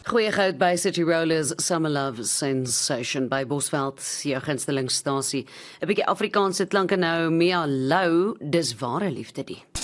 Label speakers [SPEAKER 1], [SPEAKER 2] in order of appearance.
[SPEAKER 1] Goeie goud by City Rollers Summer Love Sensation by Bosveld, jou gunstelingstasie. 'n bietjie Afrikaanse klanke nou, Mia Lou, dis ware liefde die.